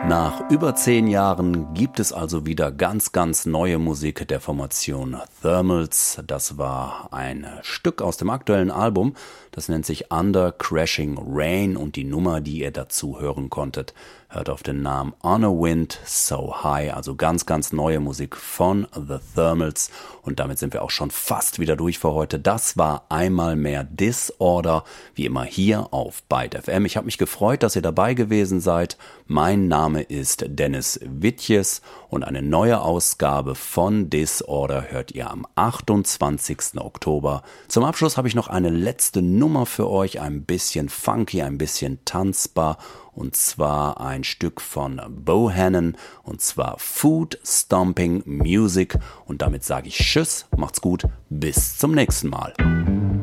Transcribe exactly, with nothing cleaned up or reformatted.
Nach über zehn Jahren gibt es also wieder ganz, ganz neue Musik der Formation Thermals. Das war ein Stück aus dem aktuellen Album. Das nennt sich Under Crashing Rain und die Nummer, die ihr dazu hören konntet, hört auf den Namen On a Wind So High. Also ganz, ganz neue Musik von The Thermals. Und damit sind wir auch schon fast wieder durch für heute. Das war einmal mehr Disorder, wie immer hier auf Byte F M. Ich habe mich gefreut, dass ihr dabei gewesen seid. Mein Name ist Dennis Wittjes und eine neue Ausgabe von Disorder hört ihr am achtundzwanzigsten Oktober. Zum Abschluss habe ich noch eine letzte Nummer für euch, ein bisschen funky, ein bisschen tanzbar, und zwar ein Stück von Bohannon, und zwar Food Stomping Music. Und damit sage ich Tschüss, macht's gut, bis zum nächsten Mal.